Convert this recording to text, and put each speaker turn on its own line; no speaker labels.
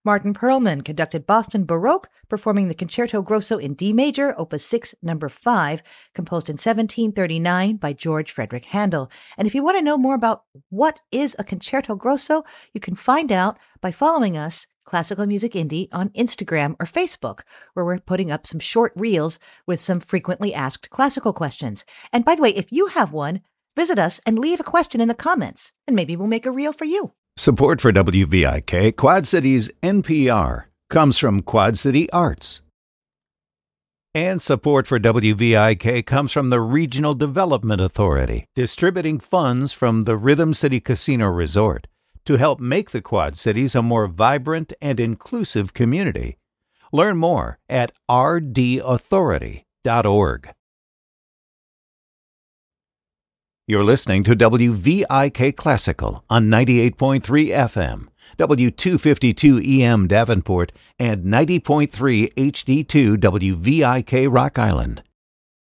Martin Perlman conducted Boston Baroque, performing the Concerto Grosso in D major, Opus 6, number 5, composed in 1739 by George Frederick Handel. And if you want to know more about what is a Concerto Grosso, you can find out by following us, Classical Music Indie, on Instagram or Facebook, where we're putting up some short reels with some frequently asked classical questions. And by the way, if you have one, visit us and leave a question in the comments, and maybe we'll make a reel for you.
Support for WVIK, Quad Cities NPR, comes from Quad City Arts. And support for WVIK comes from the Regional Development Authority, distributing funds from the Rhythm City Casino Resort to help make the Quad Cities a more vibrant and inclusive community. Learn more at rdauthority.org. You're listening to WVIK Classical on 98.3 FM, W252 EM Davenport, and 90.3 HD2 WVIK Rock Island.